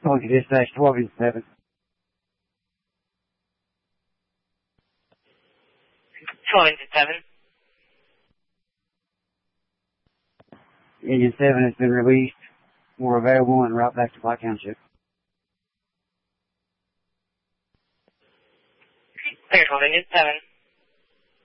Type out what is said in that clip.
Okay, dispatch 12 and 7. 12 and 7. Engine 7 has been released. More available and route back to Black Township. Clear 12 Engine 7.